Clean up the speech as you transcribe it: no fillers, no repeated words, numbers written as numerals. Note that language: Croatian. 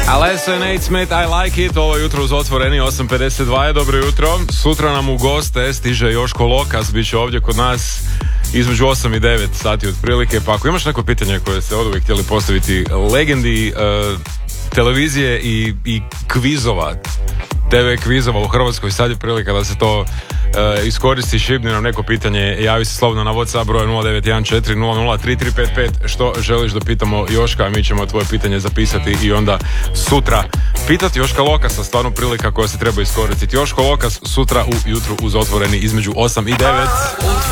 Alesso and Nate Smith, I like it. Ovo jutro uz Otvoreni 8.52. Dobro jutro. Sutra nam u goste stiže Joško Lokas, bit će ovdje kod nas između 8 i 9 sati otprilike. Pa ako imaš neko pitanje koje ste oduvijek htjeli postaviti legendi televizije i kvizova, TV kvizova u Hrvatskoj, sad je prilika da se to iskoristi. Šibni nam neko pitanje, javi se slobodno na WhatsApp broj 0914 003355 što želiš da pitamo Joška, a mi ćemo tvoje pitanje zapisati i onda sutra pitati Joška Lokasa. Stvarno prilika koja se treba iskoristiti. Joško Lokas sutra ujutro uz Otvoreni između 8 i 9.